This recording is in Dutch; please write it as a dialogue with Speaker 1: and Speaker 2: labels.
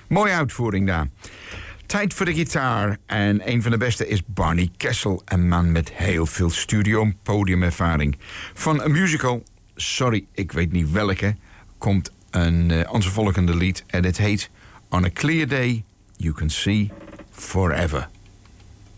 Speaker 1: Mooie uitvoering daar. Tijd voor de gitaar. En een van de beste is Barney Kessel. Een man met heel veel studio- en podiumervaring. Van een musical, sorry, ik weet niet welke, komt onze volgende lied. En het heet On a Clear Day You Can See Forever.